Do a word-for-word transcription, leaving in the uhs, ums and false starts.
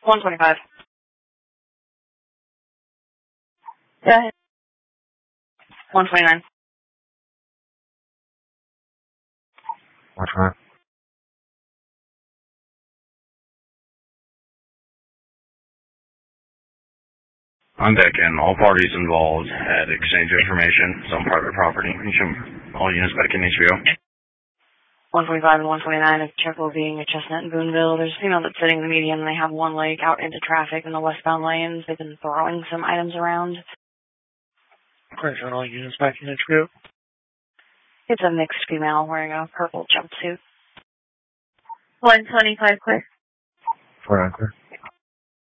one twenty-five. Go ahead. one twenty-nine. one twenty-nine. On deck in, all parties involved had exchange information. Some private property. All units back in H B O. one twenty-five and one twenty-nine, a Checkville being a Chestnut and Boonville. There's a female that's sitting in the median, and they have one leg out into traffic in the westbound lanes. They've been throwing some items around. Question on all units back in H B O. It's a mixed female wearing a purple jumpsuit. one twenty-five, clear. four nine clear.